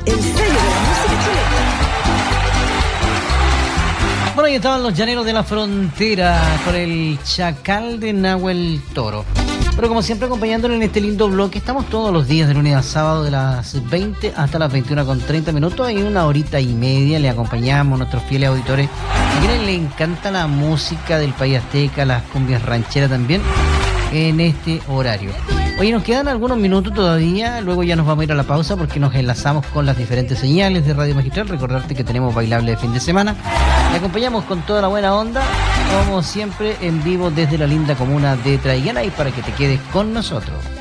el sello de la música chilena. Bueno, ahí estaban los llaneros de la frontera con el Chacal de Nahuel Toro. Pero como siempre acompañándole en este lindo bloque, estamos todos los días de lunes a sábado de las 20 hasta las 21:30 minutos. En una horita y media le acompañamos a nuestros fieles auditores a quienes les encanta la música del país azteca, las cumbias rancheras también, en este horario. Oye, nos quedan algunos minutos todavía, luego ya nos vamos a ir a la pausa porque nos enlazamos con las diferentes señales de Radio Magistral. Recordarte que tenemos bailable de fin de semana. Le acompañamos con toda la buena onda, como siempre en vivo desde la linda comuna de Traiganay para que te quedes con nosotros.